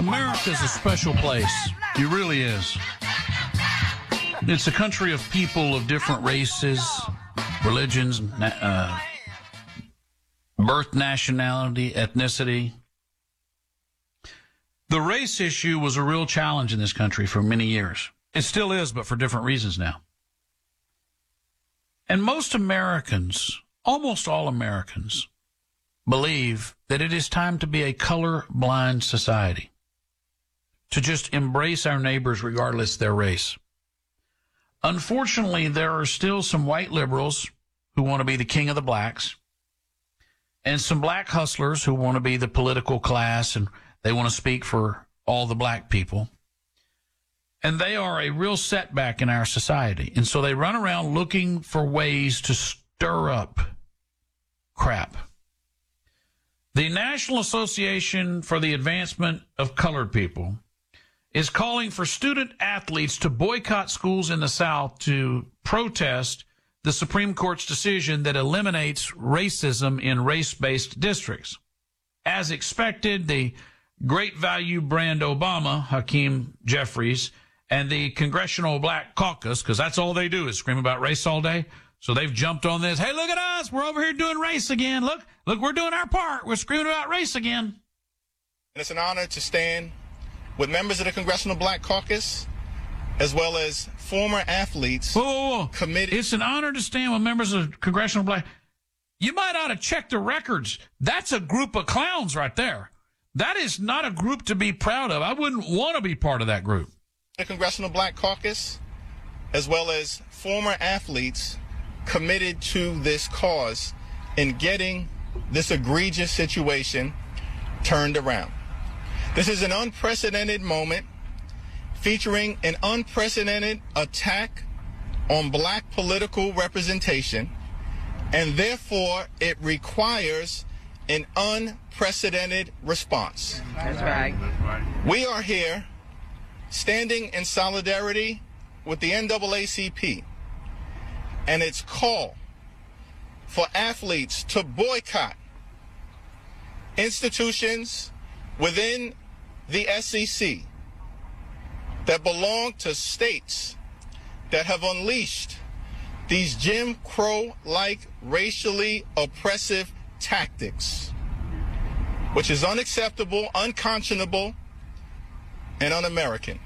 America's a special place. It really is. It's a country of people of different races, religions, birth, nationality, ethnicity. The race issue was a real challenge in this country for many years. It still is, but for different reasons now. And most Americans, almost all Americans, believe that it is time to be a color-blind society, to just embrace our neighbors regardless of their race. Unfortunately, there are still some white liberals who want to be the king of the blacks, and some black hustlers who want to be the political class, and they want to speak for all the black people. And they are a real setback in our society. And so they run around looking for ways to stir up crap. The National Association for the Advancement of Colored People is calling for student athletes to boycott schools in the South to protest the Supreme Court's decision that eliminates racism in race-based districts. As expected, the Great Value brand Obama, Hakeem Jeffries, and the Congressional Black Caucus, because that's all they do is scream about race all day. So they've jumped on this. Hey, look at us. We're over here doing race again. Look, we're doing our part. We're screaming about race again. And it's an honor to stand with members of the Congressional Black Caucus, as well as former athletes. Whoa. Committed. It's an honor to stand with members of Congressional Black. You might ought to check the records. That's a group of clowns right there. That is not a group to be proud of. I wouldn't want to be part of that group. The Congressional Black Caucus, as well as former athletes committed to this cause in getting this egregious situation turned around. This is an unprecedented moment featuring an unprecedented attack on black political representation, and therefore it requires an unprecedented response. That's right. We are here standing in solidarity with the NAACP and its call for athletes to boycott institutions within the SEC that belong to states that have unleashed these Jim Crow-like racially oppressive tactics, which is unacceptable, unconscionable, and un-American.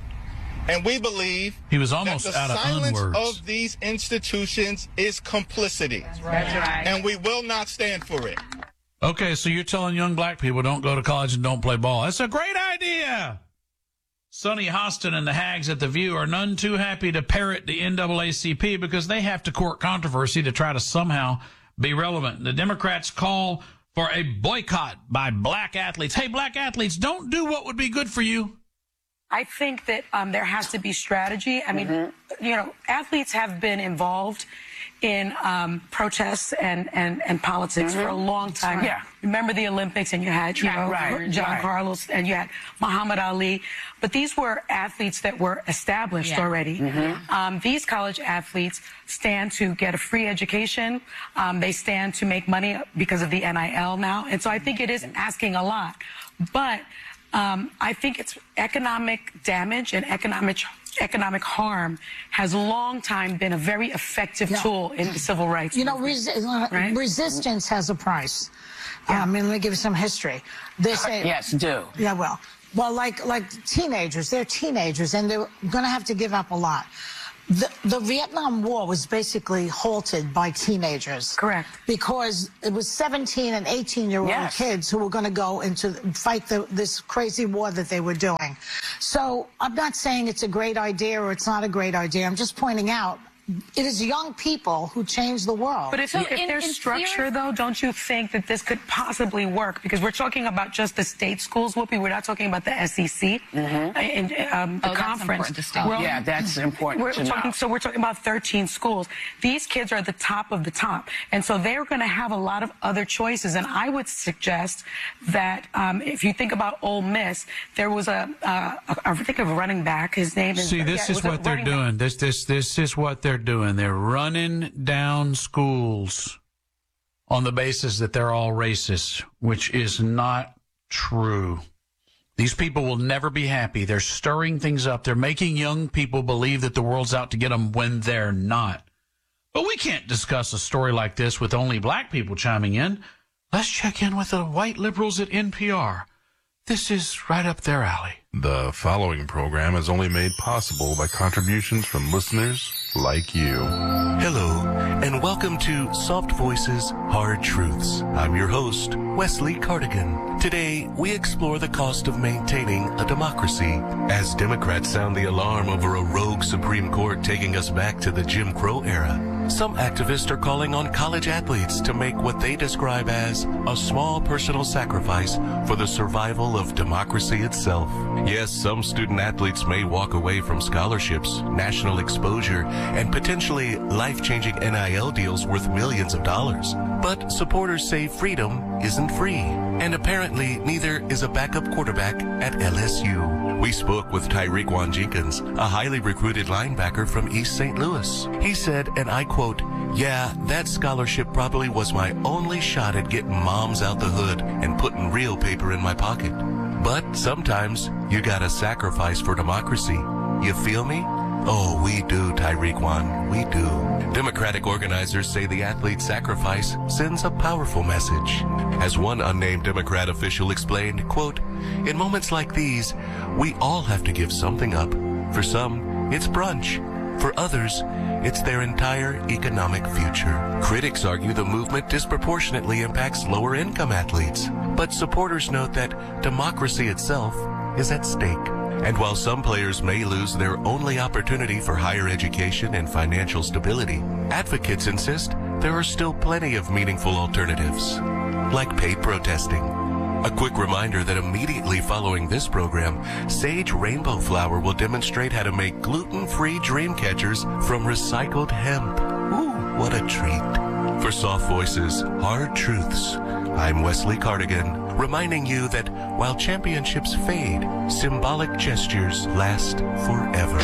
And we believe he was almost that the out of silence unwords. of these institutions is complicity. That's right. And we will not stand for it. Okay, so you're telling young black people don't go to college and don't play ball. That's a great idea. Sonny Hostin and the hags at The View are none too happy to parrot the NAACP because they have to court controversy to try to somehow be relevant. The Democrats call for a boycott by black athletes. Hey, black athletes, don't do what would be good for you. I think that there has to be strategy. I mean, you know, athletes have been involved in protests and politics for a long time. Right. Yeah. Remember the Olympics, and you had John Carlos, and you had Muhammad Ali. But these were athletes that were established already. These college athletes stand to get a free education. They stand to make money because of the NIL now. And so I think it is asking a lot. But I think it's economic damage and economic harm has long time been a very effective tool in the civil rights movement. Right? Resistance has a price. I mean, let me give you some history. They say, yes, do. Yeah, well, like teenagers, they're teenagers, and they're going to have to give up a lot. The Vietnam War was basically halted by teenagers. Correct. Because it was 17 and 18-year-old kids who were going to go into fight this crazy war that they were doing. So I'm not saying it's a great idea or it's not a great idea. I'm just pointing out it is young people who change the world. But if there's structure, though, don't you think that this could possibly work? Because we're talking about just the state schools, Whoopi. We're not talking about the SEC and the conference. That's important to know. So we're talking about 13 schools. These kids are at the top of the top. And so they're going to have a lot of other choices. And I would suggest that if you think about Ole Miss, there was I think of a running back. His name is... See, this is what they're doing. This is what they're doing. They're running down schools on the basis that they're all racist, which is not true. These people will never be happy. They're stirring things up. They're making young people believe that the world's out to get them when they're not. But we can't discuss a story like this with only black people chiming in. Let's check in with the white liberals at NPR. This is right up their alley. The following program is only made possible by contributions from listeners like you. Hello, and welcome to Soft Voices, Hard Truths. I'm your host, Wesley Cardigan. Today, we explore the cost of maintaining a democracy. As Democrats sound the alarm over a rogue Supreme Court taking us back to the Jim Crow era, some activists are calling on college athletes to make what they describe as a small personal sacrifice for the survival of democracy itself. Yes, some student athletes may walk away from scholarships, national exposure, and potentially life-changing NIL deals worth millions of dollars. But supporters say freedom isn't free. And apparently, neither is a backup quarterback at LSU. We spoke with Tyreek Jenkins, a highly recruited linebacker from East St. Louis. He said, and I quote, "Yeah, that scholarship probably was my only shot at getting moms out the hood and putting real paper in my pocket. But sometimes you gotta sacrifice for democracy. You feel me?" Oh, we do, Tyreek, we do. Democratic organizers say the athlete's sacrifice sends a powerful message. As one unnamed Democrat official explained, quote, "In moments like these, we all have to give something up. For some, it's brunch. For others, it's their entire economic future." Critics argue the movement disproportionately impacts lower-income athletes, but supporters note that democracy itself is at stake. And while some players may lose their only opportunity for higher education and financial stability, advocates insist there are still plenty of meaningful alternatives, like paid protesting. A quick reminder that immediately following this program, Sage Rainbow Flower will demonstrate how to make gluten-free dream catchers from recycled hemp. Ooh, what a treat. For Soft Voices, Hard Truths, I'm Wesley Cardigan, reminding you that while championships fade, symbolic gestures last forever.